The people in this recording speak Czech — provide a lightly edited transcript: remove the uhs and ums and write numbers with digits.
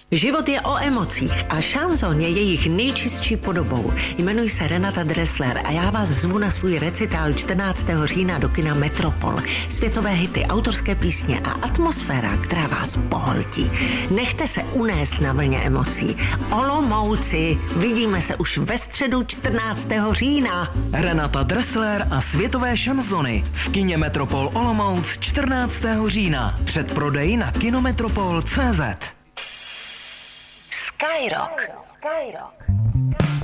Život je o emocích a šanson je jejich nejčistší podobou. Jmenuji se Renata Dressler a já vás zvu na svůj recitál 14. října do kina Metropol. Světové hity, autorské písně a atmosféra, která vás pohltí. Nechte se unést na vlně emocí. Olomouci, vidíme se už ve středu 14. října. Renata Dressler a světové šansony v kině Metropol Olomouc 14. října. Předprodej na kinometropol.cz. Skyrock.